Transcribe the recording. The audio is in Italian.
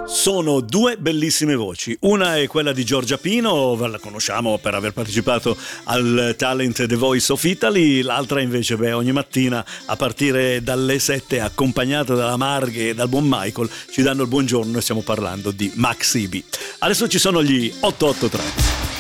Sono due bellissime voci, una è quella di Giorgia Pino, la conosciamo per aver partecipato al talent The Voice of Italy, l'altra invece ogni mattina a partire dalle 7 accompagnata dalla Marghe e dal buon Michael ci danno il buongiorno e stiamo parlando di Max Ibi. Adesso ci sono gli 883.